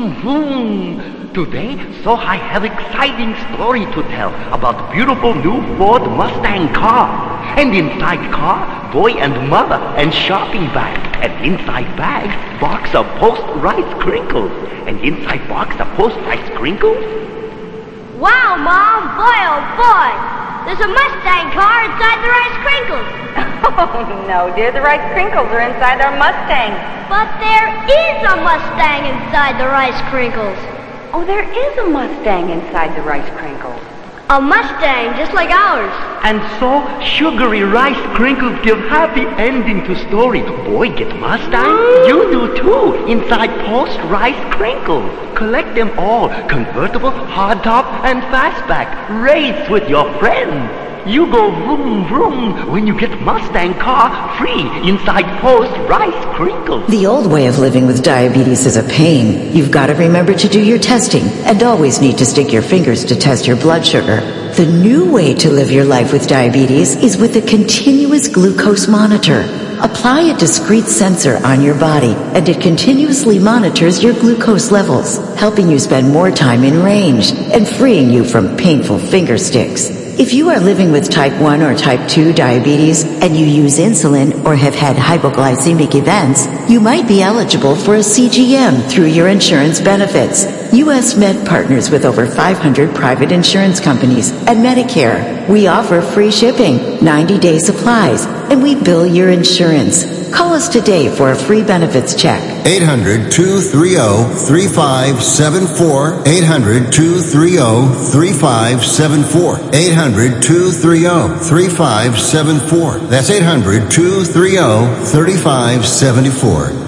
Today, so I have exciting story to tell about beautiful new Ford Mustang car. And inside car, boy and mother and shopping bag. And inside bag, box of post-rice crinkles. And inside box of post-rice crinkles. Wow, Mom, boy, oh boy. There's a Mustang car inside the Rice Crinkles. Oh, no, dear, the Rice Crinkles are inside our Mustang. But there is a Mustang inside the Rice Crinkles. Oh, there is a Mustang inside the Rice Crinkles. A Mustang just like ours. And so, sugary rice crinkles give happy ending to story. Boy get Mustang, you do too, inside post-rice crinkles. Collect them all, convertible, hardtop, and fastback. Race with your friends. You go vroom vroom when you get Mustang car free inside post-rice crinkles. The old way of living with diabetes is a pain. You've got to remember to do your testing and always need to stick your fingers to test your blood sugar. The new way to live your life with diabetes is with a continuous glucose monitor. Apply a discrete sensor on your body and it continuously monitors your glucose levels, helping you spend more time in range and freeing you from painful finger sticks. If you are living with type 1 or type 2 diabetes and you use insulin or have had hypoglycemic events, you might be eligible for a CGM through your insurance benefits. U.S. Med partners with over 500 private insurance companies and Medicare. We offer free shipping, 90-day supplies, and we bill your insurance. Call us today for a free benefits check. 800-230-3574. 800-230-3574. 800-230-3574. That's 800-230-3574.